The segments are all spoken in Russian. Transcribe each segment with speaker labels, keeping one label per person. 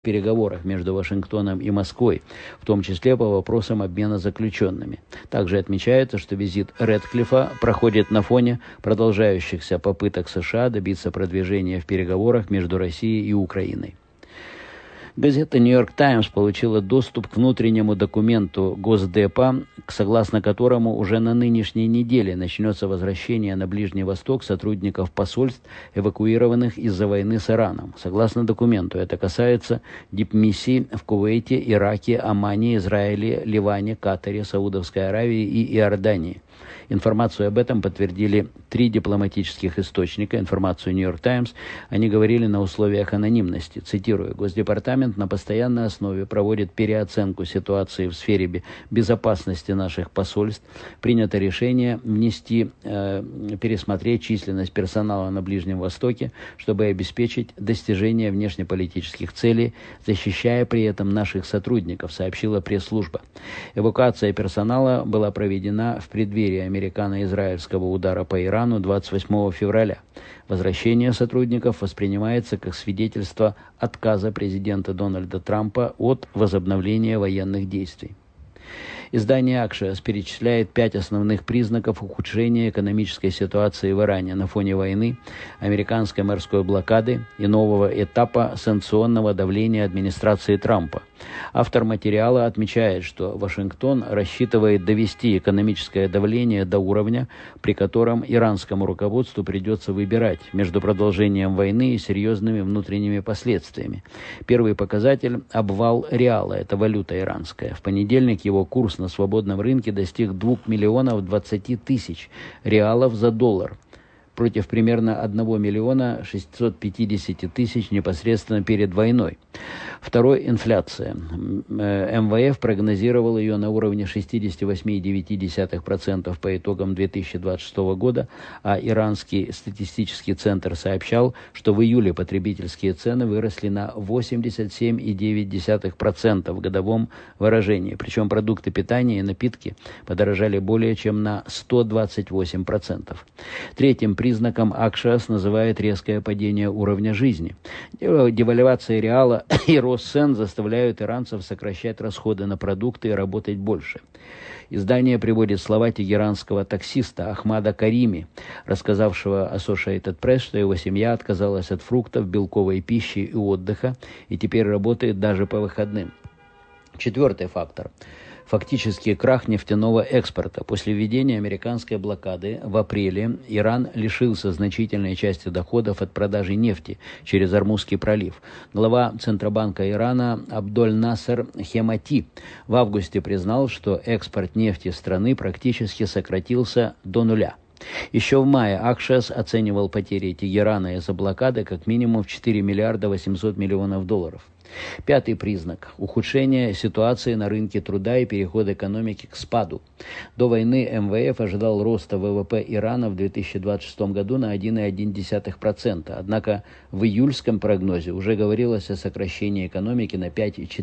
Speaker 1: переговорах между Вашингтоном и Москвой, в том числе по вопросам обмена заключенными. Также отмечается, что визит Рэдклиффа проходит на фоне продолжающихся попыток США добиться продвижения в переговорах между Россией и Украиной. Газета «Нью-Йорк Таймс» получила доступ к внутреннему документу Госдепа, согласно которому уже на нынешней неделе начнется возвращение на Ближний Восток сотрудников посольств, эвакуированных из-за войны с Ираном. Согласно документу, это касается дипмиссий в Кувейте, Ираке, Омане, Израиле, Ливане, Катаре, Саудовской Аравии и Иордании. Информацию об этом подтвердили 3 дипломатических источника. Информацию «Нью-Йорк Таймс» они говорили на условиях анонимности. Цитирую: «Госдепартамент на постоянной основе проводит переоценку ситуации в сфере безопасности наших посольств. Принято решение пересмотреть численность персонала на Ближнем Востоке, чтобы обеспечить достижение внешнеполитических целей, защищая при этом наших сотрудников», сообщила пресс-служба. Эвакуация персонала была проведена в преддверии американо-израильского удара по Ирану 28 февраля. Возвращение сотрудников воспринимается как свидетельство отказа президента Дональда Трампа от возобновления военных действий. Издание Axios перечисляет 5 основных признаков ухудшения экономической ситуации в Иране на фоне войны, американской морской блокады и нового этапа санкционного давления администрации Трампа. Автор материала отмечает, что Вашингтон рассчитывает довести экономическое давление до уровня, при котором иранскому руководству придется выбирать между продолжением войны и серьезными внутренними последствиями. Первый показатель – обвал реала, это валюта иранская. В понедельник его курс на свободном рынке достиг 2 миллионов 20 тысяч реалов за доллар, против примерно 1 миллиона 650 тысяч непосредственно перед войной. Второй – инфляция. МВФ прогнозировал ее на уровне 68,9% по итогам 2026 года, а иранский статистический центр сообщал, что в июле потребительские цены выросли на 87,9% в годовом выражении. Причем продукты питания и напитки подорожали более чем на 128%. Третьим признаком Axios называет резкое падение уровня жизни. Девальвация реала и рост цен заставляют иранцев сокращать расходы на продукты и работать больше. Издание приводит слова тегеранского таксиста Ахмада Карими, рассказавшего Associated Press, что его семья отказалась от фруктов, белковой пищи и отдыха и теперь работает даже по выходным. Четвертый фактор – фактически крах нефтяного экспорта. После введения американской блокады в апреле Иран лишился значительной части доходов от продажи нефти через Ормузский пролив. Глава Центробанка Ирана Абдоль-Насер Хемати в августе признал, что экспорт нефти страны практически сократился до нуля. Еще в мае Axios оценивал потери Тегерана из-за блокады как минимум в 4 миллиарда 800 миллионов долларов. Пятый признак – ухудшение ситуации на рынке труда и переход экономики к спаду. До войны МВФ ожидал роста ВВП Ирана в 2026 году на 1,1%. Однако в июльском прогнозе уже говорилось о сокращении экономики на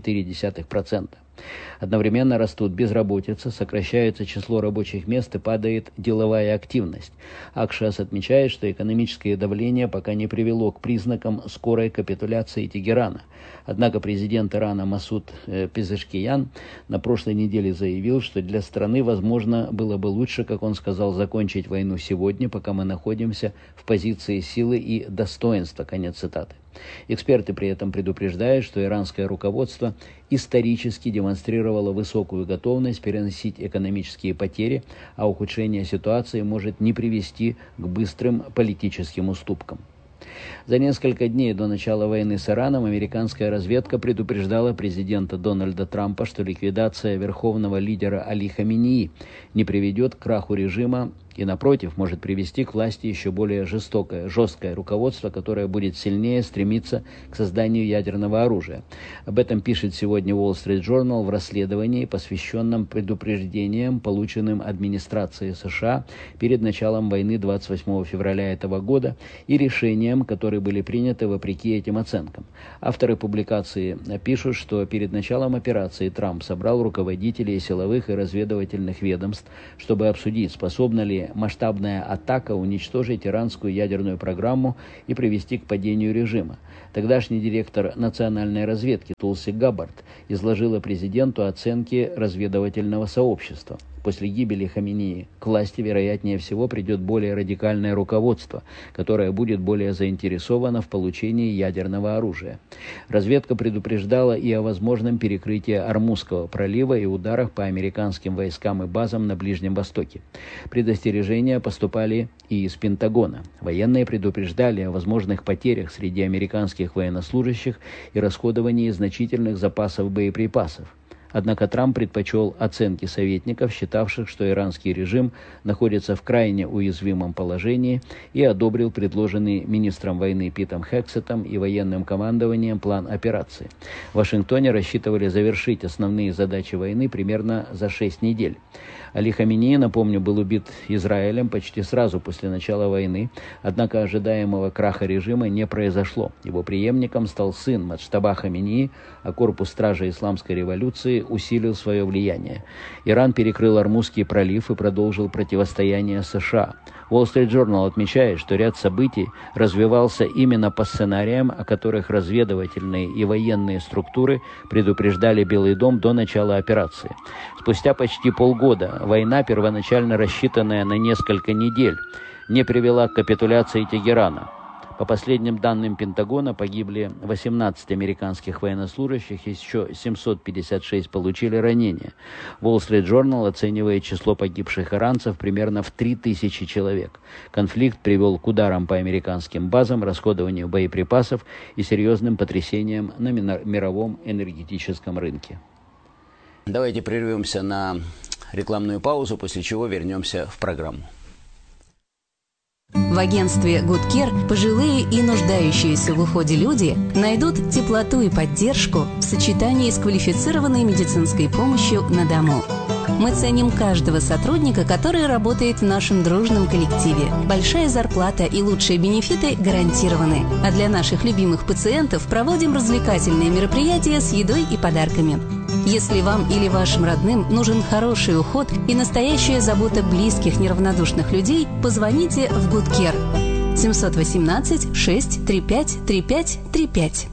Speaker 1: 5,4%. Одновременно растут безработица, сокращается число рабочих мест и падает деловая активность. Axios отмечает, что экономическое давление пока не привело к признакам скорой капитуляции Тегерана. Однако президент Ирана Масуд Пезешкиян на прошлой неделе заявил, что для страны, возможно, было бы лучше, как он сказал, закончить войну сегодня, пока мы находимся в позиции силы и достоинства. Конец цитаты. Эксперты при этом предупреждают, что иранское руководство исторически демонстрировало высокую готовность переносить экономические потери, а ухудшение ситуации может не привести к быстрым политическим уступкам. За несколько дней до начала войны с Ираном американская разведка предупреждала президента Дональда Трампа, что ликвидация верховного лидера Али Хаменеи не приведет к краху режима и, напротив, может привести к власти еще более жесткое руководство, которое будет сильнее стремиться к созданию ядерного оружия. Об этом пишет сегодня Wall Street Journal в расследовании, посвященном предупреждениям, полученным администрацией США перед началом войны 28 февраля этого года и решениям, которые были приняты вопреки этим оценкам. Авторы публикации пишут, что перед началом операции Трамп собрал руководителей силовых и разведывательных ведомств, чтобы обсудить, способна ли бы масштабная атака уничтожить иранскую ядерную программу и привести к падению режима. Тогдашний директор национальной разведки Тулси Габбард изложила президенту оценки разведывательного сообщества. После гибели Хаминеи к власти, вероятнее всего, придет более радикальное руководство, которое будет более заинтересовано в получении ядерного оружия. Разведка предупреждала и о возможном перекрытии Ормузского пролива и ударах по американским войскам и базам на Ближнем Востоке. Предостережения поступали и из Пентагона. Военные предупреждали о возможных потерях среди американских военнослужащих и расходовании значительных запасов боеприпасов. Однако Трамп предпочел оценки советников, считавших, что иранский режим находится в крайне уязвимом положении, и одобрил предложенный министром войны Питом Хексетом и военным командованием план операции. В Вашингтоне рассчитывали завершить основные задачи войны примерно за 6 недель. Али Хаминеи, напомню, был убит Израилем почти сразу после начала войны, однако ожидаемого краха режима не произошло. Его преемником стал сын Маджтаба Хаминеи, а корпус стражей исламской революции усилил свое влияние. Иран перекрыл Ормузский пролив и продолжил противостояние США. Wall Street Journal отмечает, что ряд событий развивался именно по сценариям, о которых разведывательные и военные структуры предупреждали Белый дом до начала операции. Спустя почти полгода война, первоначально рассчитанная на несколько недель, не привела к капитуляции Тегерана. По последним данным Пентагона погибли 18 американских военнослужащих, еще 756 получили ранения. Wall Street Journal оценивает число погибших иранцев примерно в 3000 человек. Конфликт привел к ударам по американским базам, расходованию боеприпасов и серьезным потрясениям на мировом энергетическом рынке. Давайте прервемся на рекламную паузу, после чего вернемся в программу.
Speaker 2: В агентстве Good Care пожилые и нуждающиеся в уходе люди найдут теплоту и поддержку в сочетании с квалифицированной медицинской помощью на дому. Мы ценим каждого сотрудника, который работает в нашем дружном коллективе. Большая зарплата и лучшие бенефиты гарантированы. А для наших любимых пациентов проводим развлекательные мероприятия с едой и подарками. Если вам или вашим родным нужен хороший уход и настоящая забота близких неравнодушных людей, позвоните в Good Care 718 635 3535.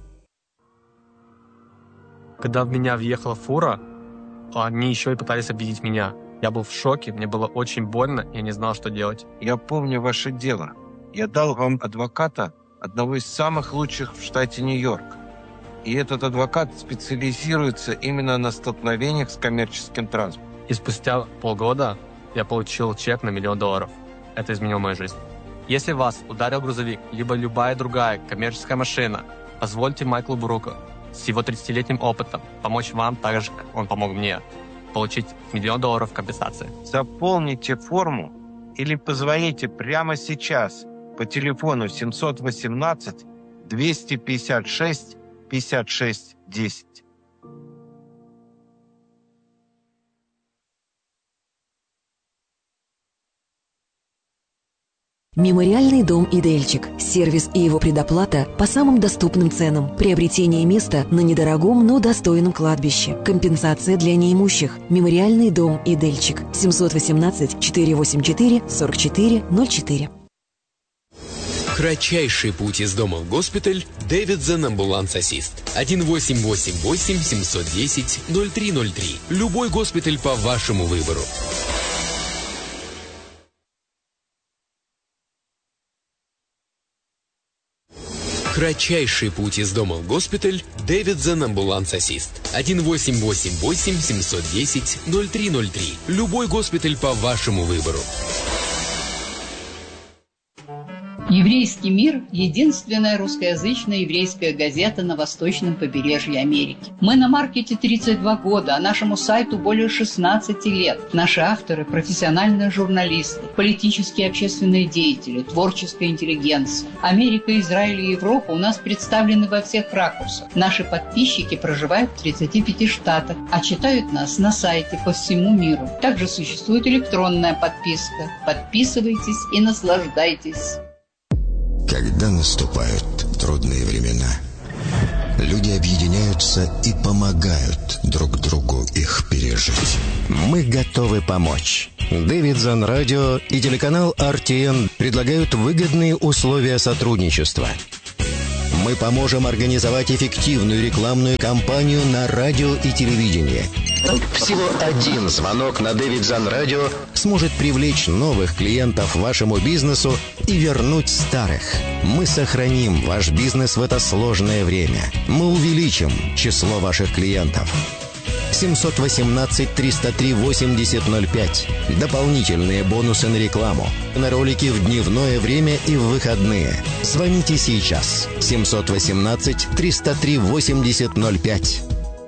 Speaker 3: Когда в меня въехала фура, они еще и пытались обидеть меня. Я был в шоке, мне было очень больно, я не знал, что делать.
Speaker 4: Я помню ваше дело. Я дал вам адвоката, одного из самых лучших в штате Нью-Йорк. И этот адвокат специализируется именно на столкновениях с коммерческим транспортом.
Speaker 3: И спустя полгода я получил чек на $1 миллион. Это изменило мою жизнь. Если вас ударил грузовик, либо любая другая коммерческая машина, позвольте Майклу Бруку с его 30-летним опытом помочь вам так же, как он помог мне, получить $1 миллион компенсации.
Speaker 4: Заполните форму или позвоните прямо сейчас по телефону 718 256 5610.
Speaker 5: Мемориальный дом «Идельчик». Сервис и его предоплата по самым доступным ценам. Приобретение места на недорогом, но достойном кладбище. Компенсация для неимущих. Мемориальный дом «Идельчик». 718-484-4404.
Speaker 6: Кратчайший путь из дома в госпиталь. Davidson Ambulance Assist. 1-888-710-0303. Любой госпиталь по вашему выбору. Кратчайший путь из дома в госпиталь. Davidson Ambulance Assist. 1-888-710-0303. Любой госпиталь по вашему выбору.
Speaker 7: «Еврейский мир» – единственная русскоязычная еврейская газета на восточном побережье Америки. Мы на маркете 32 года, а нашему сайту более 16 лет. Наши авторы – профессиональные журналисты, политические и общественные деятели, творческая интеллигенция. Америка, Израиль и Европа у нас представлены во всех ракурсах. Наши подписчики проживают в 35 штатах, а читают нас на сайте по всему миру. Также существует электронная подписка. Подписывайтесь и наслаждайтесь.
Speaker 8: Когда наступают трудные времена, люди объединяются и помогают друг другу их пережить. Мы готовы помочь. Davidson Radio и телеканал RTN предлагают выгодные условия сотрудничества. Мы поможем организовать эффективную рекламную кампанию на радио и телевидении. Всего один звонок на Davidson Radio сможет привлечь новых клиентов вашему бизнесу и вернуть старых. Мы сохраним ваш бизнес в это сложное время. Мы увеличим число ваших клиентов. 718-303-8005. Дополнительные бонусы на рекламу. На ролики в дневное время и в выходные. Звоните сейчас. 718-303-8005.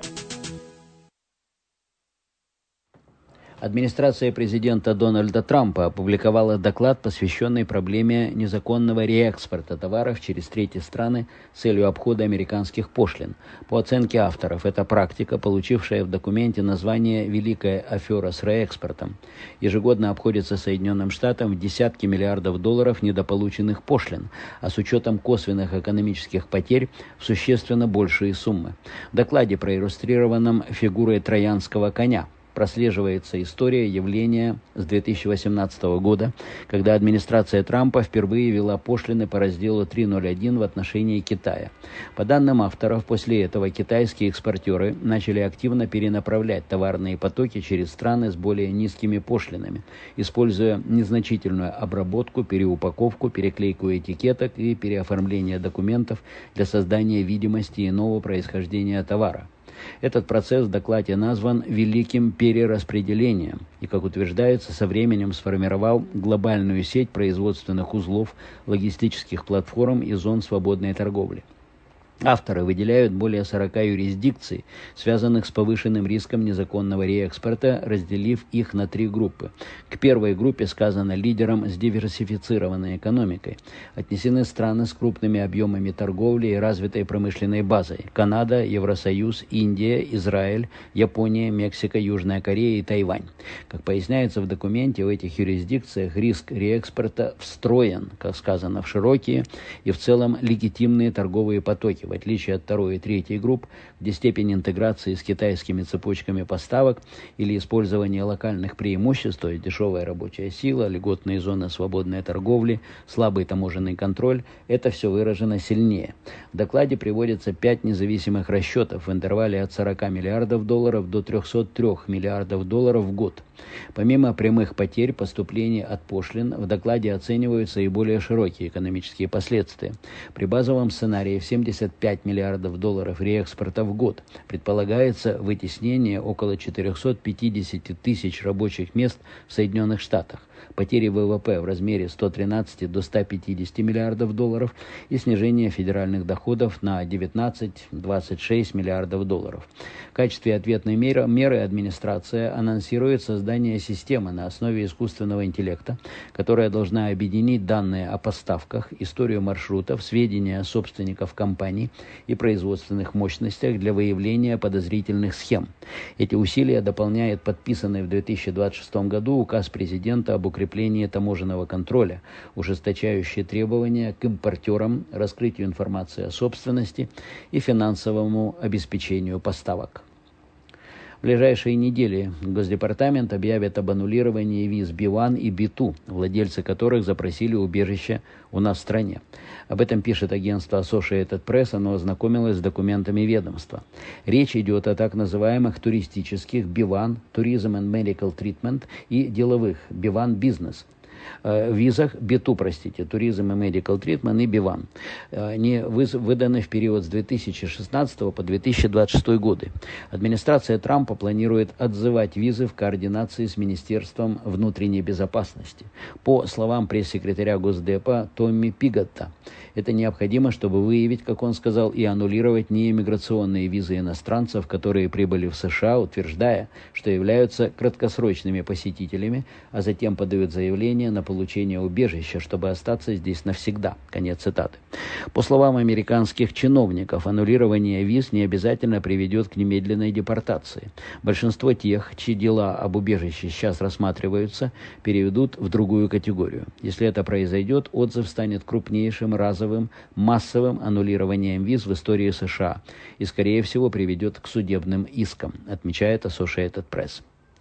Speaker 1: Администрация президента Дональда Трампа опубликовала доклад, посвященный проблеме незаконного реэкспорта товаров через третьи страны с целью обхода американских пошлин. По оценке авторов, это практика, получившая в документе название «Великая афера с реэкспортом», ежегодно обходится Соединенным Штатам в десятки миллиардов долларов недополученных пошлин, а с учетом косвенных экономических потерь в существенно большие суммы. В докладе, проиллюстрированном фигурой троянского коня, прослеживается история явления с 2018 года, когда администрация Трампа впервые ввела пошлины по разделу 301 в отношении Китая. По данным авторов, после этого китайские экспортеры начали активно перенаправлять товарные потоки через страны с более низкими пошлинами, используя незначительную обработку, переупаковку, переклейку этикеток и переоформление документов для создания видимости иного происхождения товара. Этот процесс в докладе назван «великим перераспределением» и, как утверждается, со временем сформировал глобальную сеть производственных узлов, логистических платформ и зон свободной торговли. Авторы выделяют более 40 юрисдикций, связанных с повышенным риском незаконного реэкспорта, разделив их на 3 группы. К первой группе сказано лидерам с диверсифицированной экономикой. Отнесены страны с крупными объемами торговли и развитой промышленной базой: Канада, Евросоюз, Индия, Израиль, Япония, Мексика, Южная Корея и Тайвань. Как поясняется в документе, в этих юрисдикциях риск реэкспорта встроен, как сказано, в широкие и в целом легитимные торговые потоки, в отличие от второй и третьей групп, где степень интеграции с китайскими цепочками поставок или использование локальных преимуществ, то есть дешевая рабочая сила, льготные зоны свободной торговли, слабый таможенный контроль, это все выражено сильнее. В докладе приводится 5 независимых расчетов в интервале от 40 миллиардов долларов до 303 миллиардов долларов в год. Помимо прямых потерь поступлений от пошлин, в докладе оцениваются и более широкие экономические последствия. При базовом сценарии в 75 миллиардов долларов реэкспорта в год предполагается вытеснение около 450 тысяч рабочих мест в Соединенных Штатах, потери ВВП в размере 113 до 150 миллиардов долларов и снижение федеральных доходов на 19-26 миллиардов долларов. В качестве ответной меры администрация анонсирует создание системы на основе искусственного интеллекта, которая должна объединить данные о поставках, историю маршрутов, сведения собственников компаний и производственных мощностях для выявления подозрительных схем. Эти усилия дополняет подписанный в 2026 году указ президента об укреплении таможенного контроля, ужесточающий требования к импортерам, раскрытию информации о собственности и финансовому обеспечению поставок. В ближайшие недели Госдепартамент объявит об аннулировании виз B1 и B2, владельцы которых запросили убежище у нас в стране. Об этом пишет агентство Associated Press, оно ознакомилось с документами ведомства. Речь идет о так называемых туристических B1, Tourism and Medical Treatment, и деловых B1 Business визах, B2, Tourism and Medical Treatment и B1. Они выданы в период с 2016 по 2026 годы. Администрация Трампа планирует отзывать визы в координации с Министерством внутренней безопасности. По словам пресс-секретаря Госдепа Томми Пиготта, это необходимо, чтобы выявить, как он сказал, и аннулировать неиммиграционные визы иностранцев, которые прибыли в США, утверждая, что являются краткосрочными посетителями, а затем подают заявление на получение убежища, чтобы остаться здесь навсегда. Конец цитаты. По словам американских чиновников, аннулирование виз не обязательно приведет к немедленной депортации. Большинство тех, чьи дела об убежище сейчас рассматриваются, переведут в другую категорию. Если это произойдет, отзыв станет крупнейшим разовым массовым аннулированием виз в истории США и, скорее всего, приведет к судебным искам, отмечает Associated Press.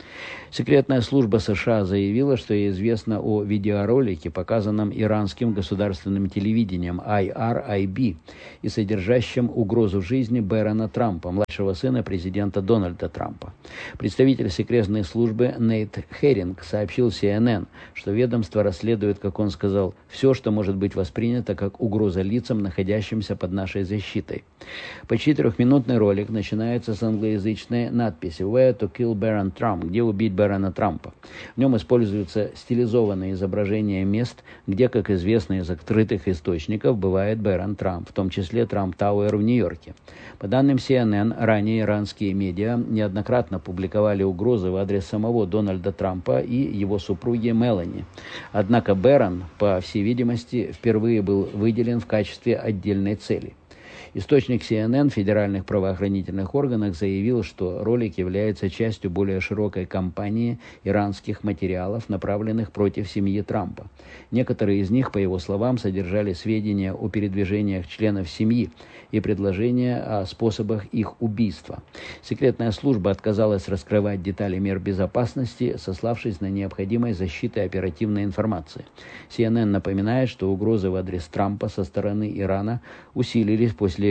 Speaker 1: Секретная служба США заявила, что ей известно о видеоролике, показанном иранским государственным телевидением IRIB и содержащем угрозу жизни Бэрона Трампа, младшего сына президента Дональда Трампа. Представитель секретной службы Нейт Херинг сообщил CNN, что ведомство расследует, как он сказал, все, что может быть воспринято как угроза лицам, находящимся под нашей защитой. Почти трехминутный ролик начинается с англоязычной надписи «Where to kill Baron Trump», где убить Бэрона Трампа. В нем используются стилизованные изображения мест, где, как известно из открытых источников, бывает Бэрон Трамп, в том числе Трамп Тауэр в Нью-Йорке. По данным CNN, ранее иранские медиа неоднократно публиковали угрозы в адрес самого Дональда Трампа и его супруги Мелани. Однако Бэрон, по всей видимости, впервые был выделен в качестве отдельной цели. Источник CNN в федеральных правоохранительных органах заявил, что ролик является частью более широкой кампании иранских материалов, направленных против семьи Трампа. Некоторые из них, по его словам, содержали сведения о передвижениях членов семьи и предложения о способах их убийства. Секретная служба отказалась раскрывать детали мер безопасности, сославшись на необходимость защиты оперативной информации. CNN напоминает, что угрозы в адрес Трампа со стороны Ирана усилились после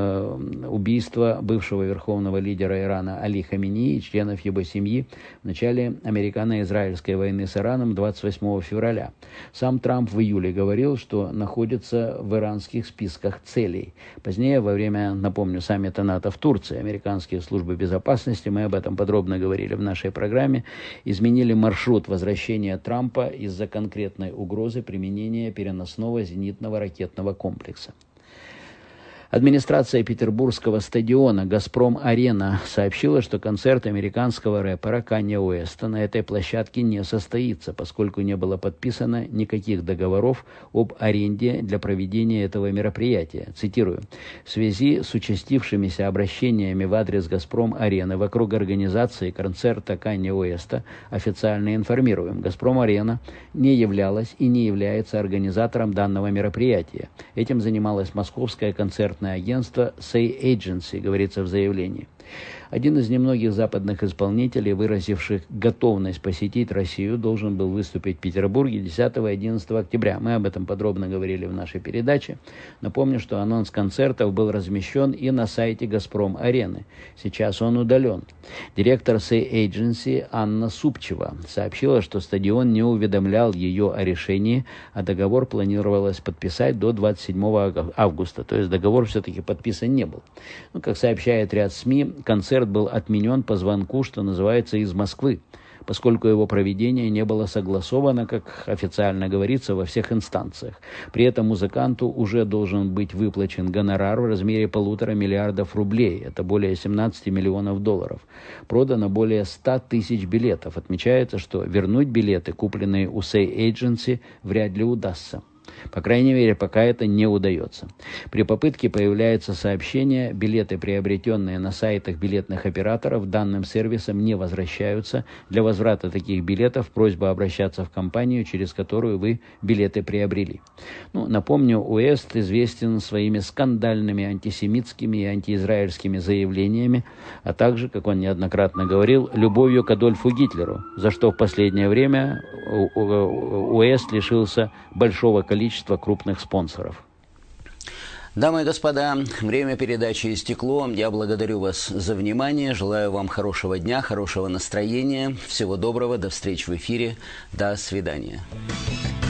Speaker 1: убийства бывшего верховного лидера Ирана Али Хаминеи и членов его семьи в начале американо-израильской войны с Ираном 28 февраля. Сам Трамп в июле говорил, что находится в иранских списках целей. Позднее, во время, напомню, саммита НАТО в Турции, американские службы безопасности, мы об этом подробно говорили в нашей программе, изменили маршрут возвращения Трампа из-за конкретной угрозы применения переносного зенитного ракетного комплекса. Администрация петербургского стадиона «Газпром-Арена» сообщила, что концерт американского рэпера Канье Уэста на этой площадке не состоится, поскольку не было подписано никаких договоров об аренде для проведения этого мероприятия. Цитирую. «В связи с участившимися обращениями в адрес «Газпром-Арены» вокруг организации концерта Канье Уэста официально информируем, «Газпром-Арена» не являлась и не является организатором данного мероприятия. Этим занималась московская концертная агентство Say Agency, говорится в заявлении. Один из немногих западных исполнителей, выразивших готовность посетить Россию, должен был выступить в Петербурге 10 и 11 октября. Мы об этом подробно говорили в нашей передаче. Напомню, что анонс концертов был размещен и на сайте «Газпром-Арены». Сейчас он удален. Директор Say Agency Анна Супчева сообщила, что стадион не уведомлял ее о решении, а договор планировалось подписать до 27 августа. То есть договор все-таки подписан не был. Как сообщает ряд СМИ, концерт был отменен по звонку, что называется, из Москвы, поскольку его проведение не было согласовано, как официально говорится, во всех инстанциях. При этом музыканту уже должен быть выплачен гонорар в размере 1,5 миллиарда рублей, это более 17 миллионов долларов. Продано более 100 тысяч билетов. Отмечается, что вернуть билеты, купленные у Say Agency, вряд ли удастся. По крайней мере, пока это не удается. При попытке появляется сообщение, билеты, приобретенные на сайтах билетных операторов, данным сервисом не возвращаются. Для возврата таких билетов просьба обращаться в компанию, через которую вы билеты приобрели. Напомню, Уэст известен своими скандальными антисемитскими и антиизраильскими заявлениями, а также, как он неоднократно говорил, любовью к Адольфу Гитлеру, за что в последнее время Уэст лишился большого количества крупных спонсоров.
Speaker 9: Дамы и господа, время передачи истекло. Я благодарю вас за внимание. Желаю вам хорошего дня, хорошего настроения. Всего доброго. До встречи в эфире. До свидания.